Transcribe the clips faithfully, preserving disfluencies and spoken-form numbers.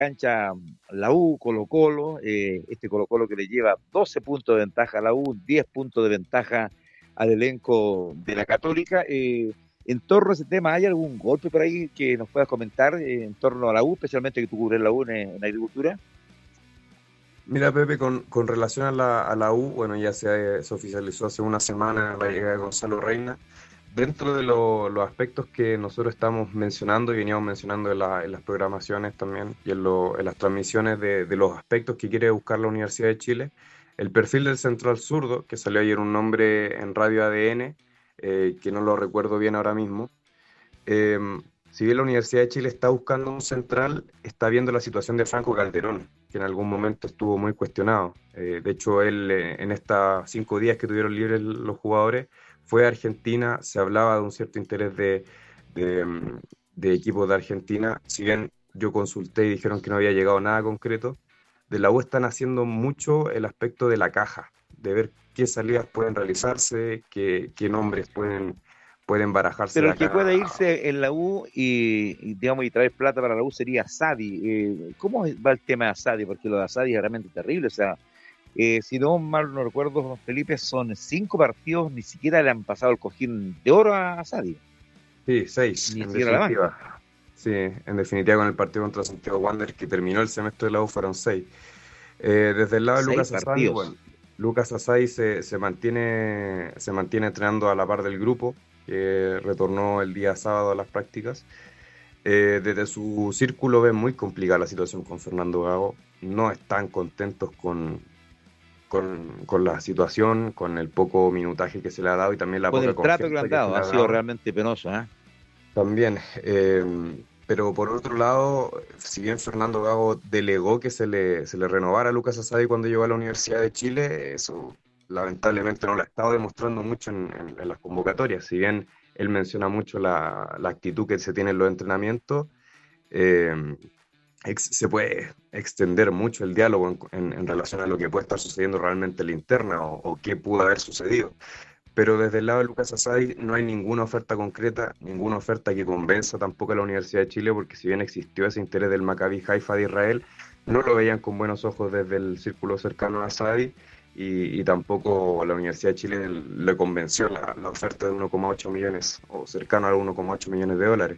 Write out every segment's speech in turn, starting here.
cancha la U, Colo-Colo, eh, este Colo-Colo que le lleva doce puntos de ventaja a la U, diez puntos de ventaja al elenco de la Católica. Eh, en torno a ese tema, ¿hay algún golpe por ahí que nos puedas comentar eh, en torno a la U, especialmente que tú cubres la U en, en agricultura? Mira, Pepe, con, con relación a la, a la U, bueno, ya se, se oficializó hace una semana la llegada de Gonzalo Reina. Dentro de lo- los aspectos que nosotros estamos mencionando y veníamos mencionando en, la- en las programaciones también y en, lo- en las transmisiones de, de los aspectos que quiere buscar la Universidad de Chile, el perfil del central zurdo, que salió ayer un nombre en Radio A D N, eh, que no lo recuerdo bien ahora mismo. Eh, si bien la Universidad de Chile está buscando un central, está viendo la situación de Franco Calderón, que en algún momento estuvo muy cuestionado. Eh, de hecho, él eh, en estos cinco días que tuvieron libres los jugadores, fue a Argentina, se hablaba de un cierto interés de, de, mm, de equipos de Argentina. Si bien yo consulté y dijeron que no había llegado nada concreto, de la U están haciendo mucho el aspecto de la caja, de ver qué salidas pueden realizarse, qué, qué nombres pueden, pueden barajarse Pero de el que acá. pueda irse en la U y, y, digamos, y traer plata para la U sería Sadi. Eh, ¿Cómo va el tema de Sadi? Porque lo de Sadi es realmente terrible. O sea, eh, si no mal no recuerdo, Felipe, son cinco partidos, ni siquiera le han pasado el cojín de oro a Sadi, Sí, seis, ni en siquiera la banca. definitiva. Sí, en definitiva con el partido contra Santiago Wanderers que terminó el semestre de la U fueron seis. Eh, desde el lado de Seis Lucas Asadi, partidos. bueno, Lucas Asadi se, se mantiene, se mantiene entrenando a la par del grupo, que retornó el día sábado a las prácticas. Eh, desde su círculo ven muy complicada la situación con Fernando Gago. No están contentos con, con, con la situación, con el poco minutaje que se le ha dado y también la Con poca el trato que le confianza han que se dado, le ha ha sido dado. realmente penoso. ¿Eh? También, eh, pero por otro lado, si bien Fernando Gago delegó que se le, se le renovara a Lucas Asadi cuando llegó a la Universidad de Chile, eso lamentablemente no lo ha estado demostrando mucho en, en- en las convocatorias. Si bien él menciona mucho la, la actitud que se tiene en los entrenamientos, eh, ex- se puede extender mucho el diálogo en, en- en relación a lo que puede estar sucediendo realmente en la interna o, o qué pudo haber sucedido. Pero desde el lado de Lucas Asadi no hay ninguna oferta concreta, ninguna oferta que convenza tampoco a la Universidad de Chile, porque si bien existió ese interés del Maccabi Haifa de Israel, no lo veían con buenos ojos desde el círculo cercano a Asadi y, y tampoco la Universidad de Chile le convenció la, la oferta de uno coma ocho millones o cercano a uno coma ocho millones de dólares.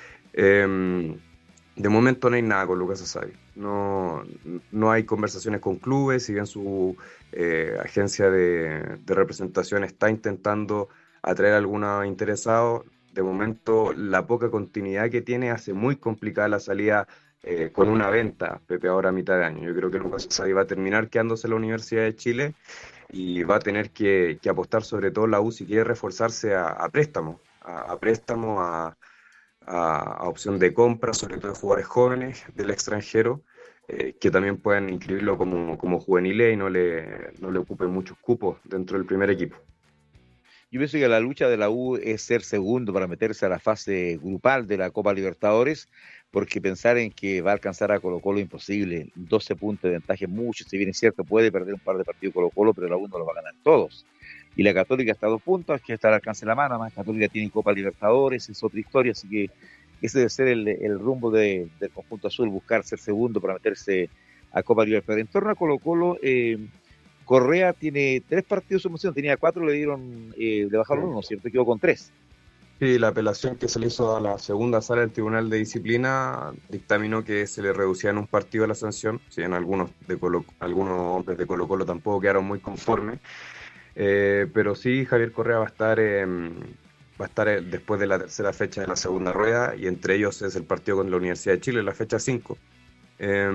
Eh, de momento no hay nada con Lucas Asadi. No, no hay conversaciones con clubes, si bien su eh, agencia de, de representación está intentando atraer a algunos interesados. De momento, la poca continuidad que tiene hace muy complicada la salida eh, con una venta, Pepe, ahora a mitad de año. Yo creo que Lucas Asadi va a terminar quedándose en la Universidad de Chile y va a tener que, que apostar sobre todo la U si quiere reforzarse a, a préstamo, a, a préstamo, a a, a opción de compra, sobre todo de jugadores jóvenes del extranjero, eh, que también puedan inscribirlo como, como juveniles y no le, no le ocupen muchos cupos dentro del primer equipo. Yo pienso que la lucha de la U es ser segundo para meterse a la fase grupal de la Copa Libertadores, porque pensar en que va a alcanzar a Colo Colo es imposible. doce puntos de ventaja es mucho, si bien es cierto, puede perder un par de partidos Colo Colo, pero la U no lo va a ganar todos. Y la Católica está a dos puntos, que está al alcance de la mano, más Católica tiene Copa Libertadores, es otra historia, así que ese debe ser el, el rumbo de, del conjunto azul, buscar ser segundo para meterse a Copa Libertadores. En torno a Colo Colo, eh, Correa tiene tres partidos de suspensivos, tenía cuatro, le dieron, eh, le Sí. bajaron uno, ¿cierto? Quedó con tres. Sí, la apelación que se le hizo a la segunda sala del Tribunal de Disciplina dictaminó que se le reducía en un partido la sanción, si bien algunos, de Colo- algunos hombres de Colo Colo tampoco quedaron muy conformes. Eh, pero sí, Javier Correa va a estar, eh, va a estar eh, después de la tercera fecha de la segunda rueda y entre ellos es el partido con la Universidad de Chile, la fecha cinco. Eh,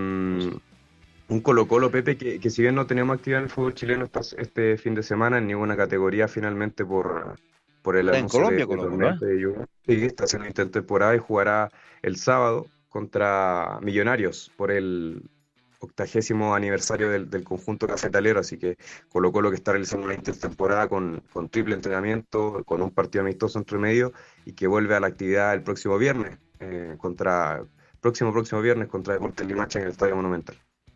un Colo-Colo, Pepe, que, que si bien no tenemos actividad en el fútbol chileno estas- este fin de semana en ninguna categoría finalmente por, por el Está en anuncio de, Colombia de Colo Colo, ¿eh? torneos de lluvia. Sí, está haciendo intertemporada y jugará el sábado contra Millonarios por el octagésimo aniversario del, del conjunto cafetalero, así que Colo-Colo que está realizando una intertemporada con, con triple entrenamiento, con un partido amistoso entre medio y que vuelve a la actividad el próximo viernes, eh, contra, próximo, próximo viernes contra Deportes Limache en el Estadio Monumental.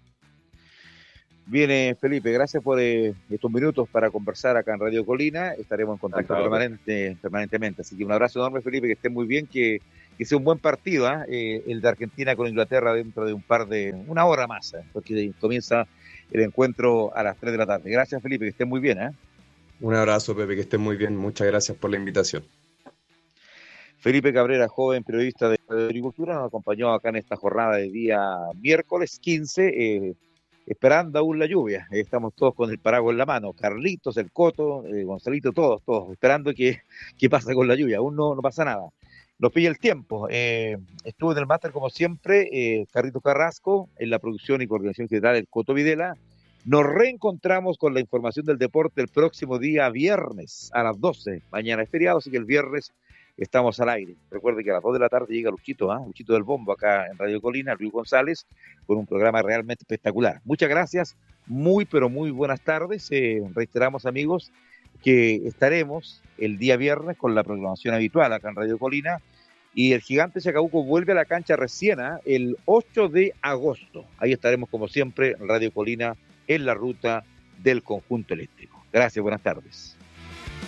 Viene Felipe, gracias por eh, estos minutos para conversar acá en Radio Colina. Estaremos en contacto Encantado, Pepe. permanente, permanentemente. Así que un abrazo enorme, Felipe, que esté muy bien, que que sea un buen partido, ¿eh? Eh, el de Argentina con Inglaterra dentro de un par de, una hora más, ¿eh? Porque comienza el encuentro a las tres de la tarde. Gracias, Felipe, que estén muy bien, ¿eh? Un abrazo, Pepe, que estés muy bien. Muchas gracias por la invitación. Felipe Cabrera, joven periodista de agricultura, nos acompañó acá en esta jornada de día miércoles quince, eh, esperando aún la lluvia. Estamos todos con el paraguas en la mano, Carlitos, el Coto, eh, Gonzalito, todos, todos, esperando que, que pase con la lluvia. Aún no, no pasa nada. Nos pilla el tiempo. Eh, estuvo en el máster como siempre, eh, Carlitos Carrasco, en la producción y coordinación general, el Coto Videla. Nos reencontramos con la información del deporte el próximo día viernes a las doce. Mañana es feriado, así que el viernes estamos al aire. Recuerde que a las dos de la tarde llega Luchito, ¿eh? Luchito del Bombo acá en Radio Colina, Luis González, con un programa realmente espectacular. Muchas gracias, muy pero muy buenas tardes. Eh, reiteramos, amigos, que estaremos el día viernes con la programación habitual acá en Radio Colina, y el Gigante Chacabuco vuelve a la cancha recién, ¿eh? El ocho de agosto. Ahí estaremos como siempre en Radio Colina, en la ruta del conjunto eléctrico. Gracias, buenas tardes.